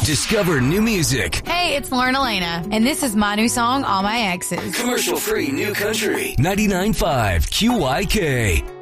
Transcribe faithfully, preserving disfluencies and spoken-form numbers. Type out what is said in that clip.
Discover new music. Hey, it's Lauren Elena, and this is my new song, All My Exes. Commercial free new country. ninety-nine point five Q Y K.